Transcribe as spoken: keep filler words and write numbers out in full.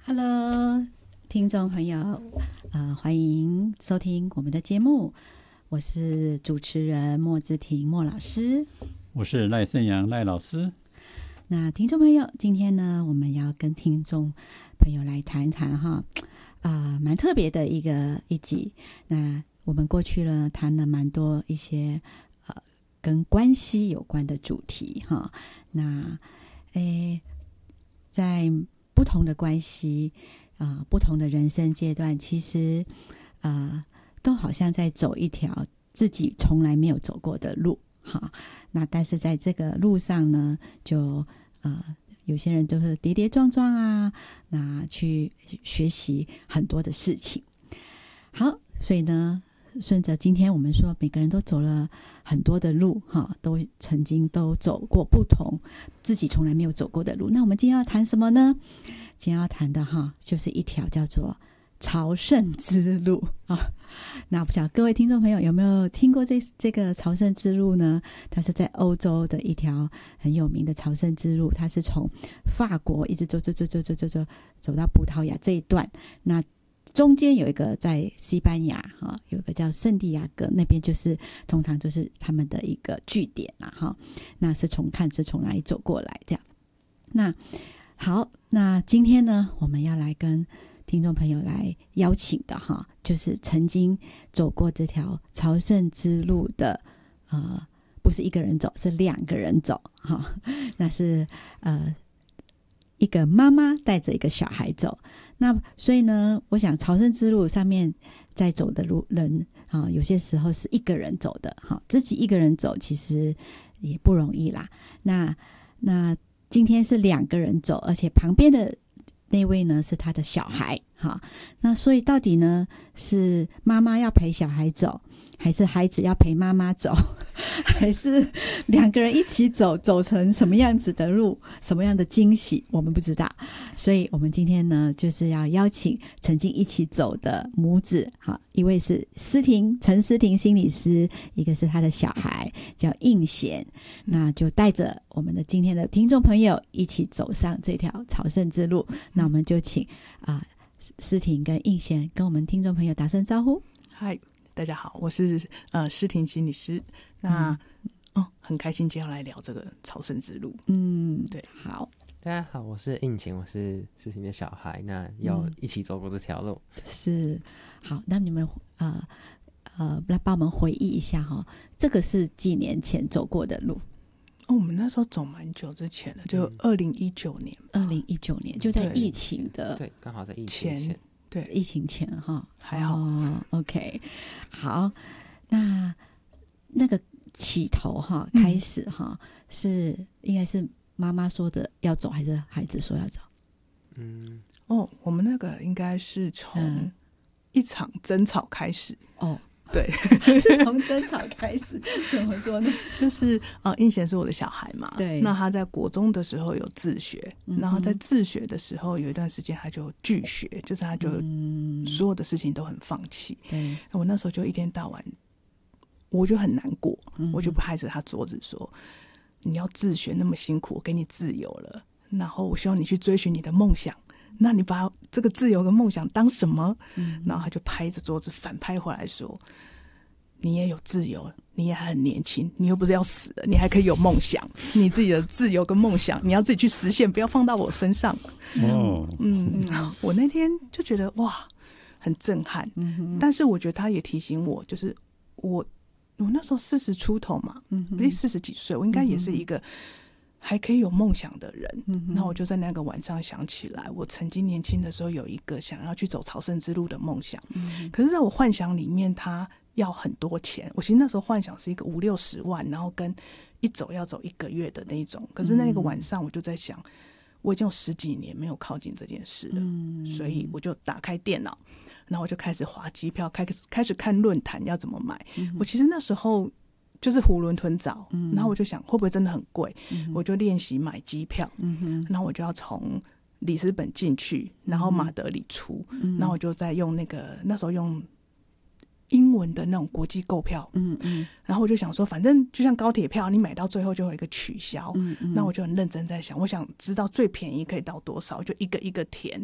Hello， 听众朋友，呃，欢迎收听我们的节目，我是主持人莫姿婷莫老师， 我是赖胜阳赖老师。 那听众朋友，今天呢，我们要跟听众朋友来谈谈哈，啊、呃，蛮特别的一个一集。那我们过去呢，谈了蛮多一些呃跟关系有关的主题哈。那诶，在不同的关系啊、呃，不同的人生阶段，其实呃，都好像在走一条自己从来没有走过的路哈。那但是在这个路上呢，就呃，有些人都是跌跌撞撞啊，那去学习很多的事情。好，所以呢，顺着今天我们说，每个人都走了很多的路哈，都曾经都走过不同自己从来没有走过的路。那我们今天要谈什么呢？今天要谈的哈，就是一条叫做朝圣之路啊。那不晓得各位听众朋友有没有听过这这个朝圣之路呢？它是在欧洲的一条很有名的朝圣之路，它是从法国一直走走走走走走走走到葡萄牙这一段。那中间有一个在西班牙哈，有一个叫圣地亚哥，那边就是通常就是他们的一个据点啦哈。那是从看是从哪里走过来这样。那好，那今天呢，我们要来跟听众朋友来邀请的哈，就是曾经走过这条朝圣之路的，呃，不是一个人走，是两个人走哈。那是呃一个妈妈带着一个小孩走。那所以呢，我想朝圣之路上面在走的路人啊，有些时候是一个人走的哈，自己一个人走其实也不容易啦。那那今天是两个人走，而且旁边的那位呢是他的小孩哈。那所以到底呢是妈妈要陪小孩走，还是孩子要陪妈妈走，还是两个人一起走，走成什么样子的路，什么样的惊喜我们不知道。所以我们今天呢就是要邀请曾经一起走的母子哈，一位是思婷陈思婷心理师，一个是他的小孩叫应贤。那就带着我们的今天的听众朋友一起走上这条朝圣之路。那我们就请啊、呃、思婷跟应贤跟我们听众朋友打声招呼。 嗨，大家好，我是呃思婷心理师。那、嗯哦、很开心今天要来聊这个朝圣之路。 嗯， 对， 好， 大家好，我是应勤，我是思婷的小孩，那要一起走过这条路。 嗯、是好，那你们呃呃来帮我们回忆一下哈，这个是几年前走过的路。 哦，我们那时候走蛮久之前的，就二零一九年， 二零一九年就在疫情的对，刚好在疫情前， 对， 疫情前哈， 还好。 哦 OK， 好，那那个起头哈，开始哈、嗯，是应该是妈妈说的要走，还是孩子说要走？ 嗯， 哦，我们那个应该是从一场争吵开始。 嗯、哦。 对， 是从争吵开始，怎么说呢？ 就是呃，应贤是我的小孩嘛， 对。 那他在国中的时候有自学，嗯、然后在自学的时候有一段时间他就拒学，就是他就所有的事情都很放弃。 对， 我那时候就一天到晚，我就很难过，嗯、我就拍着他桌子说：“你要自学那么辛苦，我给你自由了，然后我希望你去追寻你的梦想。”那你把这个自由跟梦想当什么？嗯、然后他就拍着桌子反拍回来说：“你也有自由，你也还很年轻，你又不是要死了，你还可以有梦想。你自己的自由跟梦想，你要自己去实现，不要放到我身上。”哦，嗯，我那天就觉得哇，很震撼。嗯、但是我觉得他也提醒我，就是我我那时候四十出头嘛，嗯，四十几岁，我应该也是一个还可以有梦想的人。嗯、然后我就在那个晚上想起来，我曾经年轻的时候有一个想要去走朝圣之路的梦想。嗯、可是在我幻想里面，他要很多钱。我其实那时候幻想是一个五六十万，然后跟一走要走一个月的那种。可是那个晚上我就在想，我已经有十几年没有靠近这件事了。嗯、所以我就打开电脑，然后我就开始划机票，开始开始看论坛要怎么买。嗯、我其实那时候就是囫囵吞枣，嗯、然后我就想会不会真的很贵。嗯、我就练习买机票。嗯、然后我就要从里斯本进去，然后马德里出。嗯、然后我就在用那个那时候用英文的那种国际购票。嗯嗯，然后我就想说反正就像高铁票，你买到最后就有一个取消。嗯嗯，那我就很认真在想，我想知道最便宜可以到多少，就一个一个填。